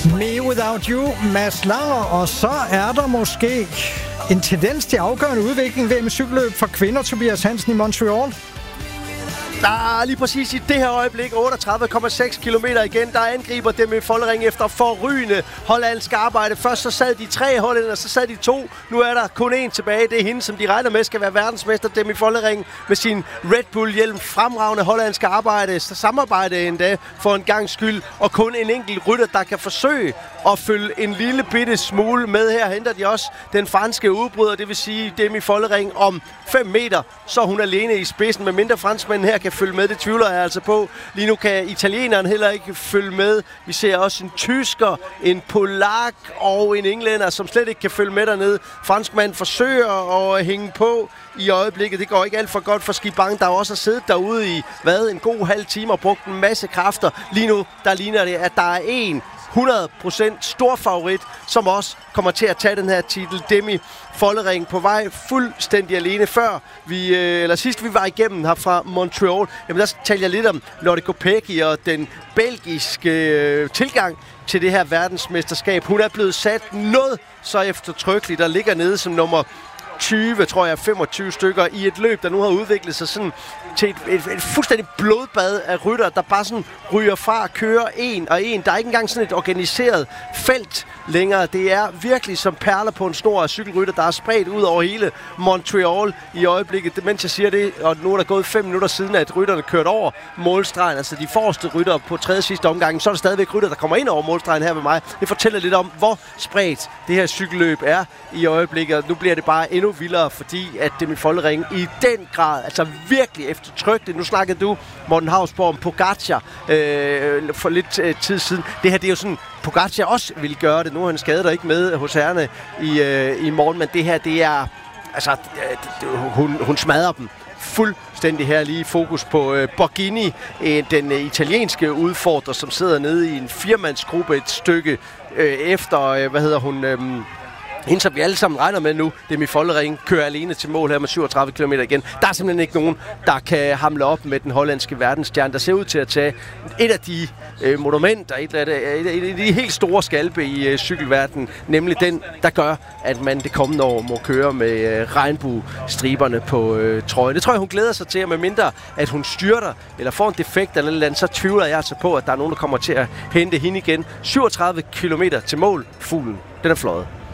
Me Without You, Mads Langer, og så er der måske en tendens til afgørende udvikling ved med cykelløb for kvinder, Tobias Hansen i Montreal. Lige præcis i det her øjeblik, 38,6 kilometer igen, der angriber dem i Follering efter forrygende hollandsk arbejde. Først så sad de 3 hollændere, så sad de 2. Nu er der kun 1 tilbage. Det er hende, som de regner med skal være verdensmester, dem i Follering, med sin Red Bull-hjelm. Fremragende hollandsk arbejde, så samarbejde endda for en gang skyld. Og kun en enkelt rytter, der kan forsøge at følge en lille bitte smule med. Her henter de også den franske udbryder, det vil sige dem i Follering om 5 meter. Så hun alene i spidsen, med mindre franskmænden her kan følge med. Det tvivler jeg altså på. Lige nu kan italieneren heller ikke følge med. Vi ser også en tysker, en polak og en englænder, som slet ikke kan følge med dernede. Franskmanden forsøger at hænge på i øjeblikket. Det går ikke alt for godt for Skibang, der også har siddet derude i en god halv time og brugt en masse kræfter. Lige nu, der ligner det, at der er en 100% stor favorit, som også kommer til at tage den her titel. Demi Follering på vej fuldstændig alene. Sidst vi var igennem her fra Montreal, jamen der talte jeg lidt om Lotte Kopecky og den belgiske tilgang til det her verdensmesterskab. Hun er blevet sat noget så eftertrykkeligt, der ligger nede som nummer 20, tror jeg, 25 stykker i et løb, der nu har udviklet sig sådan til et fuldstændig blodbad af rytter, der bare sådan ryger fra, kører en og en. Der er ikke engang sådan et organiseret felt længere. Det er virkelig som perler på en snor af cykelrytter, der er spredt ud over hele Montreal i øjeblikket. Mens jeg siger det, og nu er der gået 5 minutter siden, at rytterne kørte over målstregen, altså de forreste rytter på tredje sidste omgang, så er der stadigvæk rytter, der kommer ind over målstregen her ved mig. Det fortæller lidt om, hvor spredt det her cykelløb er i øjeblikket. Nu bliver det bare endnu vildere, fordi at Demi Follering i den grad, altså virkelig eftertrykkeligt. Nu snakkede du, Morten Hausborg, om Pogacar for lidt tid siden. Det her, det er jo sådan, Pogacar også ville gøre det. Nu er han skadet og ikke med hos herrene i morgen, men det her, det er, altså, hun smadrer dem fuldstændig her. Lige fokus på Borghini, den italienske udfordrer, som sidder nede i en 4-mandsgruppe et stykke efter, hende, som vi alle sammen regner med nu, Demi Follering, kører alene til mål her med 37 km igen. Der er simpelthen ikke nogen, der kan hamle op med den hollandske verdensstjerne, der ser ud til at tage et af de monumenter, et af de helt store skalpe i cykelverdenen, nemlig den, der gør, at man det kommende år må køre med regnbuestriberne på trøjen. Det tror jeg, hun glæder sig til, og med mindre, at hun styrter eller får en defekt eller andet, så tvivler jeg altså på, at der er nogen, der kommer til at hente hende igen. 37 km til mål. Fuglen, den er fløjet.